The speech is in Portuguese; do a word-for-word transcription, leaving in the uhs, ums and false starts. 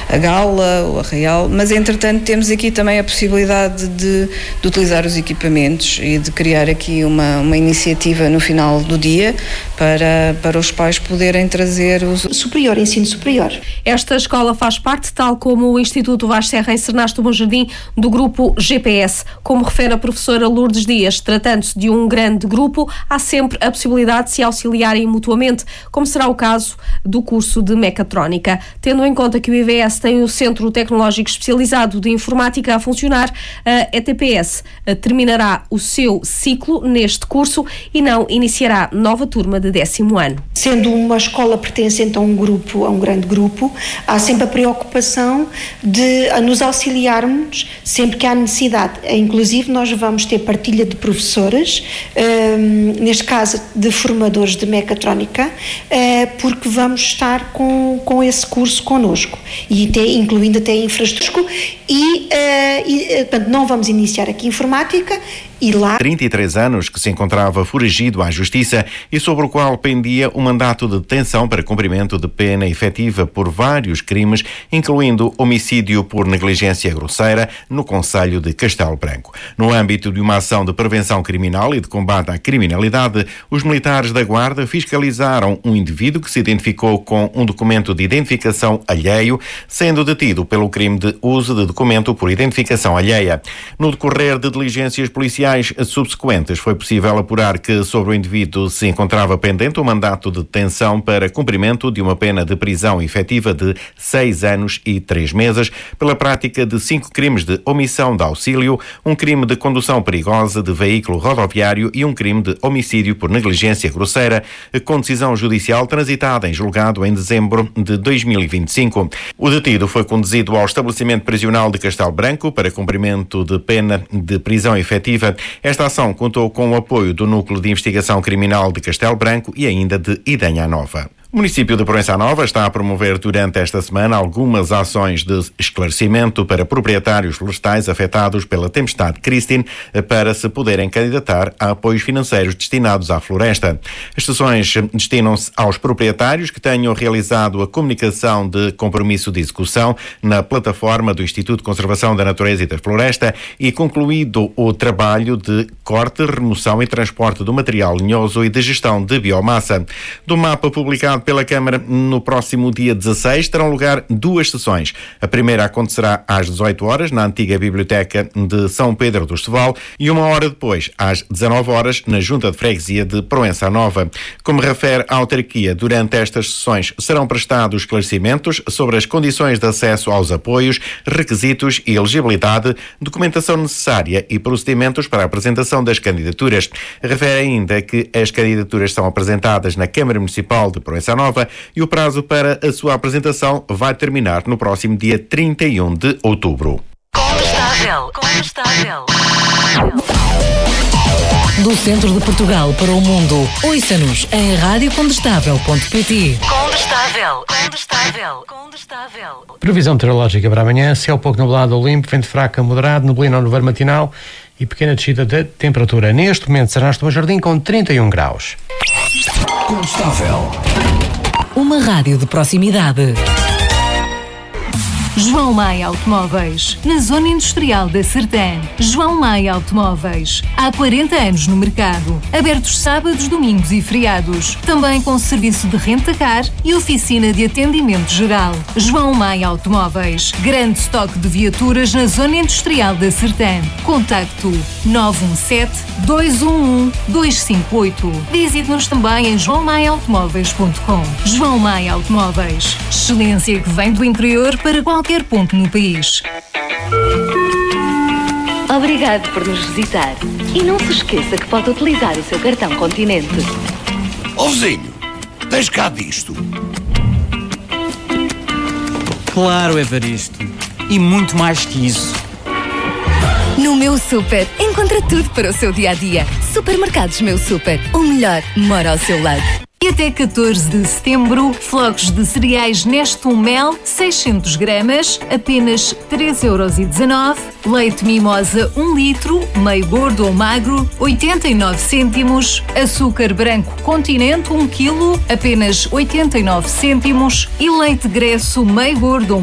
a Gala, o Arraial, mas entretanto temos aqui também a possibilidade de, de utilizar os equipamentos e de criar aqui uma, uma iniciativa no final do dia para, para os pais poderem trazer os... Superior, ensino superior. Esta escola faz parte, tal como o Instituto Vaz Serra em Cernasto do Bom Jardim, do grupo G P S. Como refere a professora Lourdes Dias, tratando-se de um grande grupo, há sempre a possibilidade de se auxiliarem mutuamente, como será o caso do curso de Mecatrónica. Tendo em conta que o I V S tem o Centro Tecnológico Especializado de Informática a funcionar, a E T P S terminará o seu ciclo neste curso e não iniciará nova turma de décimo ano. Sendo uma escola pertencente a um grupo, a um grande grupo, há sempre a preocupação de nos auxiliarmos sempre que há necessidade. Inclusive, nós vamos ter partilha de professoras, um, neste caso de formadores de mecatrónica, uh, porque vamos estar com, com esse curso connosco, e até, incluindo até infraestrutura, e, uh, e portanto, não vamos iniciar aqui informática. E lá... trinta e três anos que se encontrava foragido à Justiça e sobre o qual pendia um mandato de detenção para cumprimento de pena efetiva por vários crimes, incluindo homicídio por negligência grosseira no concelho de Castelo Branco. No âmbito de uma ação de prevenção criminal e de combate à criminalidade, os militares da Guarda fiscalizaram um indivíduo que se identificou com um documento de identificação alheio, sendo detido pelo crime de uso de documento por identificação alheia. No decorrer de diligências policiais subsequentes, foi possível apurar que sobre o indivíduo se encontrava pendente um mandato de detenção para cumprimento de uma pena de prisão efetiva de seis anos e três meses pela prática de cinco crimes de omissão de auxílio, um crime de condução perigosa de veículo rodoviário e um crime de homicídio por negligência grosseira, com decisão judicial transitada em julgado em dezembro de dois mil e vinte e cinco. O detido foi conduzido ao estabelecimento prisional de Castelo Branco para cumprimento de pena de prisão efetiva. Esta ação contou com o apoio do Núcleo de Investigação Criminal de Castelo Branco e ainda de Idanha Nova. O município de Proença Nova está a promover durante esta semana algumas ações de esclarecimento para proprietários florestais afetados pela tempestade Christine para se poderem candidatar a apoios financeiros destinados à floresta. As sessões destinam-se aos proprietários que tenham realizado a comunicação de compromisso de execução na plataforma do Instituto de Conservação da Natureza e da Floresta e concluído o trabalho de corte, remoção e transporte do material lenhoso e de gestão de biomassa. Do mapa publicado pela Câmara no próximo dia dezasseis, terão lugar duas sessões. A primeira acontecerá às dezoito horas na antiga Biblioteca de São Pedro do Esteval e uma hora depois, às dezanove horas, na Junta de Freguesia de Proença Nova. Como refere a autarquia, durante estas sessões serão prestados esclarecimentos sobre as condições de acesso aos apoios, requisitos e elegibilidade, documentação necessária e procedimentos para a apresentação das candidaturas. Refere ainda que as candidaturas são apresentadas na Câmara Municipal de Proença Nova e o prazo para a sua apresentação vai terminar no próximo dia trinta e um de outubro. Condestável, condestável. Do centro de Portugal para o mundo, ouça-nos em rádio condestável ponto pt. Condestável, condestável, condestável. Previsão meteorológica para amanhã: céu pouco nublado ou limpo, vento fraco a moderado, neblina no nevoeiro matinal e pequena descida da temperatura. Neste momento, Cernasto do Bom Jardim com trinta e um graus. Condestável. Uma rádio de proximidade. João Maia Automóveis, na Zona Industrial da Sertã. João Maia Automóveis, há quarenta anos no mercado. Abertos sábados, domingos e feriados. Também com serviço de renta-car e oficina de atendimento geral. João Maia Automóveis, grande estoque de viaturas na Zona Industrial da Sertã. Contacto nove um sete, dois um um, dois cinco oito. Visite-nos também em joão maia automóveis ponto com. João Maia Automóveis, excelência que vem do interior para qualquer qualquer ponto no país. Obrigado por nos visitar. E não se esqueça que pode utilizar o seu cartão Continente. Ó vizinho, tens cá disto? Claro, Evaristo. E muito mais que isso. No Meu Super, encontra tudo para o seu dia-a-dia. Supermercados Meu Super, o melhor mora ao seu lado. E até catorze de setembro, flocos de cereais Nestum Mel, seiscentos gramas, apenas três euros e dezanove. Leite Mimosa, um litro, meio gordo ou magro, oitenta e nove cêntimos. Açúcar branco Continente, um quilo, apenas oitenta e nove cêntimos. E leite Gresso, meio gordo ou